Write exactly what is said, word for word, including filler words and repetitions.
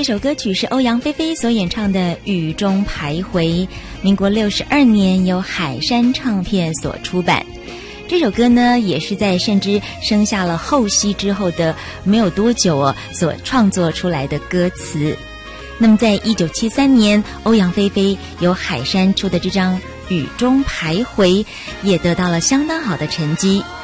这首歌曲是欧阳菲菲所演唱的《雨中徘徊》，民国六十二年由海山唱片所出版。这首歌呢，也是在慎之生下了后熙之后的没有多久哦，所创作出来的歌词。那么在一九七三年，欧阳菲菲由海山出的这张《雨中徘徊》也得到了相当好的成绩。